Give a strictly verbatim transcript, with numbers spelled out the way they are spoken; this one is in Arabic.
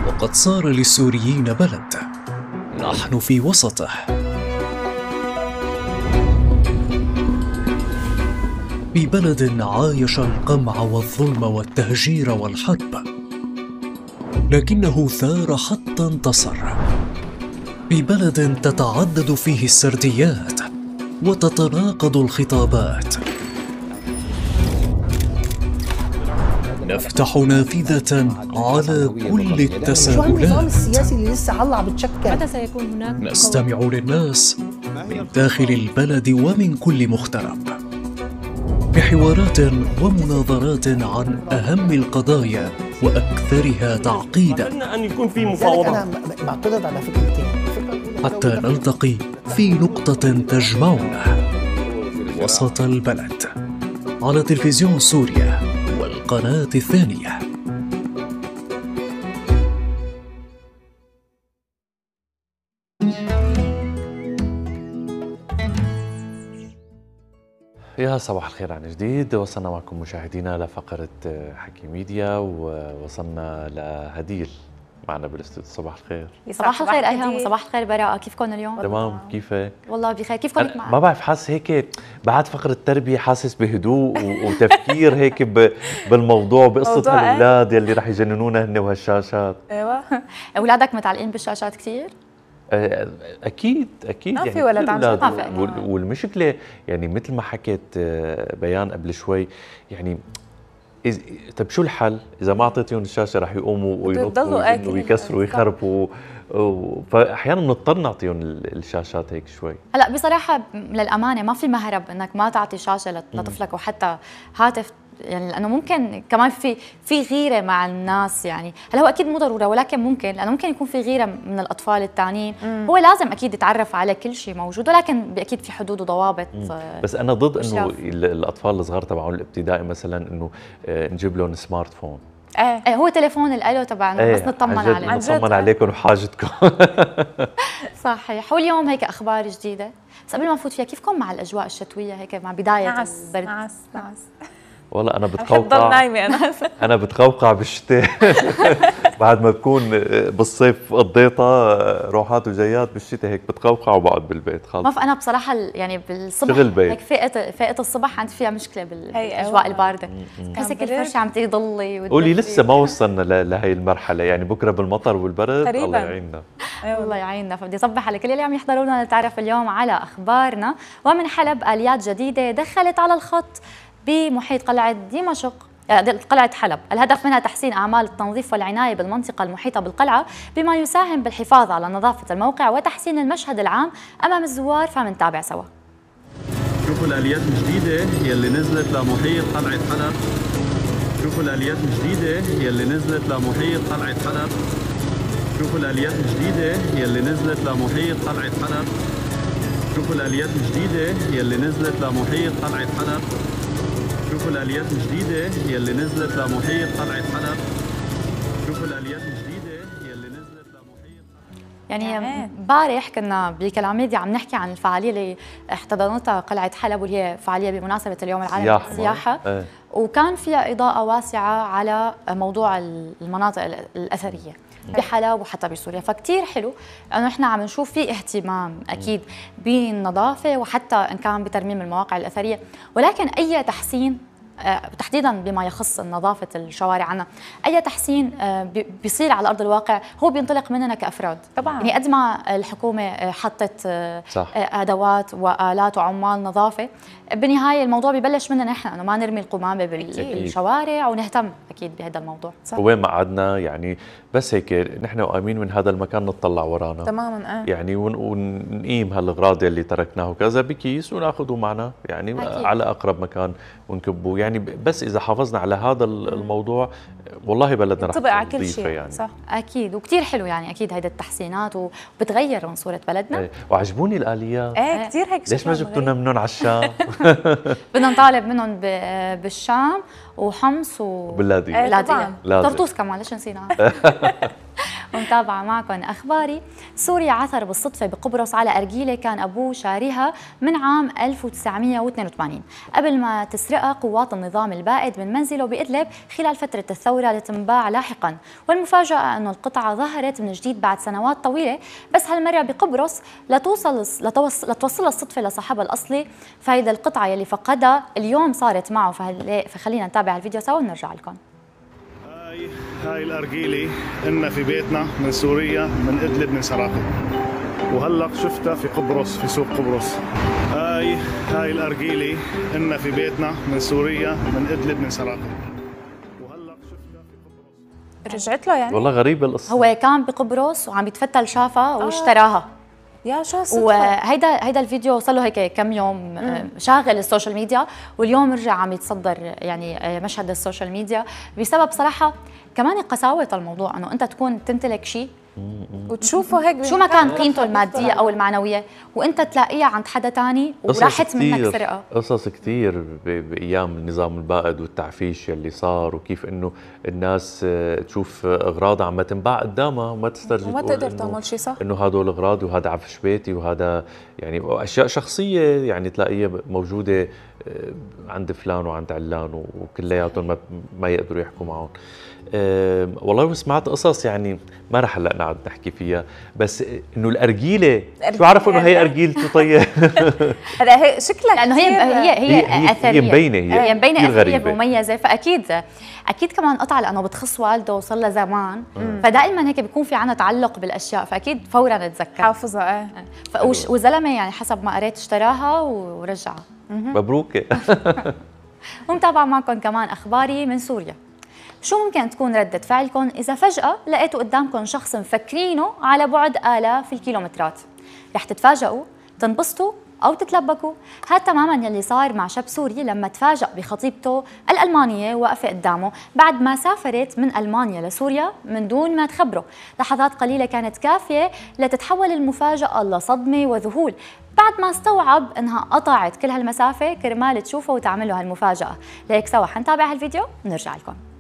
وقد صار للسوريين بلد نحن في وسطه. ببلد عايش القمع والظلم والتهجير والحرب، لكنه ثار حتى انتصر. ببلد تتعدد فيه السرديات وتتناقض الخطابات. نفتح نافذة على كل التساؤلات. النظام السياسي اللي لسه هلا بتشكل. متى سيكون هناك؟ نستمع للناس من داخل البلد ومن كل مغترب، بحوارات ومناظرات عن أهم القضايا وأكثرها تعقيداً. أن يكون في مفاوضة. أنا بعترض على فكرتين. حتى نلتقي في نقطة تجمعنا وسط البلد، على تلفزيون سوريا والقناة الثانية. يا صباح الخير عن جديد. وصلنا معكم مشاهدينا لفقرة حكي ميديا، ووصلنا لهديل معنا بالاستوديو. صباح الخير. صباح الخير ايهم وصباح الخير براءة، كيفكم اليوم؟ تمام، كيفك؟ والله بخير. كيفكم انت معك؟ ما بعرف، حاسس هيك بعد فقرة التربية حاسس بهدوء وتفكير هيك بالموضوع، بقصة هالأولاد يلي رح يجننونا هن وهالشاشات. ايوه. اولادك متعلقين بالشاشات كثير؟ اكيد اكيد ما في ولد عم يشوف. والمشكله يعني مثل ما حكيت بيان قبل شوي، يعني طيب شو الحل؟ اذا ما اعطيتيهم الشاشه رح يقوموا وينطوا ويكسروا ويخربوا، فاحيانا بنضطر نعطيهم الشاشات هيك شوي. هلا بصراحه للامانه ما في مهرب انك ما تعطي شاشه لطفلك وحتى هاتف، يعني لانه ممكن كمان في في غيره مع الناس. يعني هلا هو اكيد مو ضروره، ولكن ممكن لانه ممكن يكون في غيره من الاطفال الثانيين. هو لازم اكيد يتعرف على كل شيء موجود، ولكن اكيد في حدود وضوابط. بس انا ضد انه الاطفال الصغار تبعون الابتدائي مثلا انه نجيب لهم سمارت فون. ايه هو تليفون الالو تبعنا، ايه بس نطمن عليه، نطمن عليكم وحاجتكم. صحيح. واليوم هيك اخبار جديده، بس قبل ما نفوت فيها، كيفكم مع الاجواء الشتويه هيك مع بدايه نعس البرد؟ نعس نعس. والله انا بتقوقع نايمه انا انا بتقوقع بالشتاء. بعد ما بكون بالصيف قضيتها روحات وجيات، بالشتاء هيك بتقوقع وبقعد بالبيت خلص. ما انا بصراحه يعني بالصبح شغل بيت. هيك فئه فئه الصبح عندي فيها مشكله بالاجواء البارده، بحس هيك الفرشه عم تضلي. قولي لسه ما وصلنا لهي المرحله، يعني بكره بالمطر والبرد تقريباً. الله يعيننا. الله يعيننا. فبدي اصبح على كل اللي عم يحضرونا لتعرف اليوم على اخبارنا. ومن حلب اليات جديده دخلت على الخط بمحيط قلعة دمشق قلعة حلب، الهدف منها تحسين أعمال التنظيف والعناية بالمنطقة المحيطة بالقلعة، بما يساهم بالحفاظ على نظافة الموقع وتحسين المشهد العام أمام الزوار. فمنتابع سوا. شوفوا الآليات الجديدة يلي نزلت لمحيط قلعة حلب. شوفوا الآليات الجديدة يلي نزلت لمحيط قلعة حلب. شوفوا الآليات الجديدة يلي نزلت لمحيط قلعة حلب. شوفوا الآليات الجديدة يلي نزلت لمحيط قلعة حلب. شوفوا الآليات الجديدة يلي نزلت لمحيط قلعة حلب. شوفوا الآليات الجديدة يلي نزلت لمحيط. يعني امبارح كنا بكلاميديا عم نحكي عن الفعالية اللي احتضنتها قلعة حلب، واللي هي فعالية بمناسبة اليوم العالمي للسياحة، ايه. وكان فيها إضاءة واسعة على موضوع المناطق الأثرية بحلب وحتى بسوريا. فكتير حلو انه احنا عم نشوف في اهتمام اكيد بالنظافه، وحتى ان كان بترميم المواقع الاثريه، ولكن اي تحسين تحديدا بما يخص نظافه الشوارع عنا، اي تحسين بيصير على ارض الواقع هو بينطلق مننا كافراد. طبعا يعني قد ما الحكومه حطت صح. ادوات والات وعمال نظافه، بالنهايه الموضوع ببلش مننا نحن، انه ما نرمي القمامه بالشوارع ونهتم اكيد بهذا الموضوع. وين ما قعدنا يعني بس هيك نحن قايمين من هذا المكان نطلع ورانا تماما. اه يعني ونقيم هالاغراض اللي تركناه كذا بكيس وناخذه معنا، يعني أكيد. على اقرب مكان ونكبه. يعني بس اذا حافظنا على هذا الموضوع والله بلدنا رح تطبق على كل شيء. يعني صح اكيد. وكثير حلو يعني اكيد هيدا التحسينات وبتغير من صوره بلدنا. ايه. وعجبوني الاليات. ايه كثير هيك. ليش ما جبتوا لنا منهم على الشام؟ بدنا نطالب منهم بالشام وحمص وبلادية. بلادية طرطوس كمان، ليش نسينا؟ ومتابعة معكم أخباري. سوريا عثر بالصدفة بقبرص على أرجيلة كان أبوه شاريها من عام ألف وتسعمئة واثنين وثمانين قبل ما تسرقها قوات النظام البائد من منزله بإدلب خلال فترة الثورة لتنباع لاحقا. والمفاجأة أنه القطعة ظهرت من جديد بعد سنوات طويلة، بس هالمرة بقبرص لتوصل لتوصلها الصدفة لصاحبها الأصلي. فهيدا القطعة يلي فقدها اليوم صارت معه، فخلينا نتابع الفيديو سوا ونرجع لكم. هاي هاي الأرجيلة إنها في بيتنا من سوريا من إدلب من سراقة، وهلق شفتها في قبرص في سوق قبرص. هاي هاي الأرجيلة إنها في بيتنا من سوريا من إدلب من سراقة، وهلق شفتها في قبرص. رجعت له يعني؟ والله غريبة القصة. هو كان بقبرص وعم يتفتل شافها واشتراها. يا شو الصدفة. وهيدا هيدا الفيديو وصل له هيك كم يوم مم. شاغل السوشيال ميديا، واليوم رجع عم يتصدر يعني مشهد السوشيال ميديا بسبب صراحة كمان قساوة الموضوع، انه انت تكون تمتلك شيء وتشوفه هيك شو ما كان قيمته المادية او المعنوية وانت تلاقيها عند حدا تاني وراحت منك سرقة. قصص كثير بايام النظام البائد والتعفيش اللي صار، وكيف انه الناس تشوف اغراضها عم تنباع قدامها وما تسترجي وما تقدر تعمل شيء صح، انه هدول اغراض وهذا عفش بيتي وهذا يعني اشياء شخصيه يعني تلاقيها موجوده عند فلان وعند علان وكلياتهم ما ما يقدروا يحكوا معهم. أه والله سمعت قصص يعني ما رح هلا نقعد نحكي فيها، بس انه الارجيله شو عرفوا انه هي ارجيلته طيب. هذا هي شكلها لانه هي هي هي, هي اثريه، هي مبينه هي, هي مبينه اثريه مميزه، فاكيد اكيد كمان قطعه لانه بتخص والده وصار لها زمان، فدائما هيك بيكون في عنا تعلق بالاشياء، فاكيد فورا نتذكر حافظها. ايه وزلمه يعني حسب ما قريت اشتراها ورجعها. مبروك. ومتابعة معكم كمان أخباري من سوريا. شو ممكن تكون ردة فعلكم إذا فجأة لقيتوا قدامكم شخص مفكرينه على بعد آلاف الكيلومترات؟ رح تتفاجئوا، تنبسطوا أو تتلبكوا؟ هذا تماماً يلي صار مع شاب سوري لما تفاجأ بخطيبته الألمانية واقفة قدامه بعد ما سافرت من ألمانيا لسوريا من دون ما تخبره. لحظات قليلة كانت كافية لتتحول المفاجأة لصدمة وذهول بعد ما استوعب انها قطعت كل هالمسافة كرمال تشوفه وتعمل له هالمفاجأة. ليك سوا حنتابع هالفيديو ونرجع لكم.